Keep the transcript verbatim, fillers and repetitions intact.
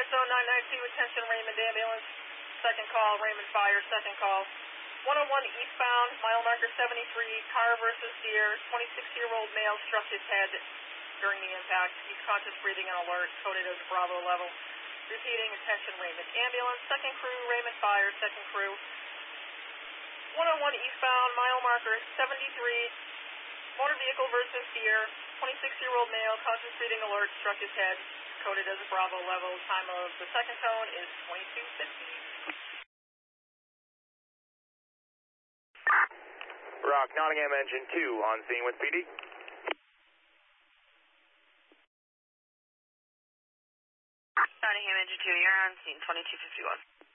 Zone nine nine two, attention Raymond ambulance. Second call, Raymond Fire, second call. one oh one eastbound, mile marker seventy-three, car versus deer. twenty-six-year-old male struck his head during the impact. He's conscious, breathing, and alert, coded as Bravo level. Repeating, attention Raymond ambulance. Second crew, Raymond Fire, second crew. one oh one eastbound, mile marker seventy-three, motor vehicle versus deer. twenty-six-year-old male, conscious, breathing, alert, struck his head, coded as Bravo level. Time of the second tone is twenty-two fifty. Rock, Nottingham Engine two on scene with P D. Nottingham Engine two, you're on scene, twenty-two fifty-one.